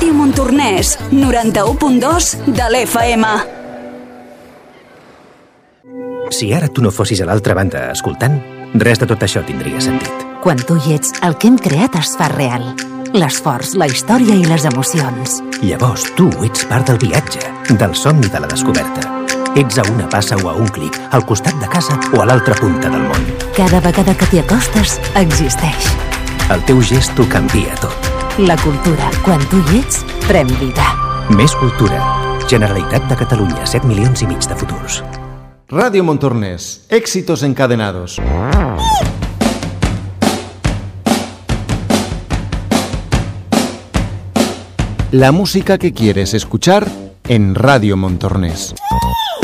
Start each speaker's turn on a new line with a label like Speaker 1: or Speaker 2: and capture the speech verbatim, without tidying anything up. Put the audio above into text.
Speaker 1: Ràdio Montornès, noranta-u punt dos de l'F M.
Speaker 2: Si ara tu no fossis a l'altra banda escoltant, res de tot això tindria sentit.
Speaker 3: Quan tu hi ets, el que hem creat es fa real. L'esforç, la història i les emocions.
Speaker 2: Llavors tu ets part del viatge, del somni de la descoberta. Ets a una passa o a un clic, al costat de casa o a l'altra punta del món.
Speaker 3: Cada vegada que t'hi acostes, existeix.
Speaker 2: El teu gest ho canvia tot.
Speaker 3: La cultura, quan tu hi ets, pren vida.
Speaker 2: Més cultura. Generalitat de Catalunya, set milions i mig de futurs.
Speaker 4: Radio Montornès, éxitos encadenados. La música que quieres escuchar en Radio Montornès.